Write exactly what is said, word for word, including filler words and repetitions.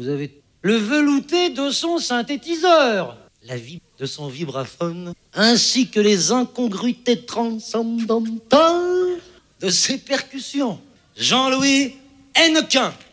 vous avez le velouté de son synthétiseur, la vie de son vibraphone, ainsi que les incongruités transcendantales de ses percussions. Jean-Louis Hennequin.